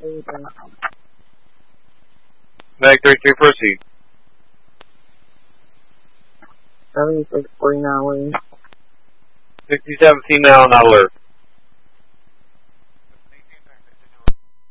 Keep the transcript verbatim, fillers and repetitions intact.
Mag thirty-three, proceed. seventy-six, forty-nine, sixty-seven, female, not alert.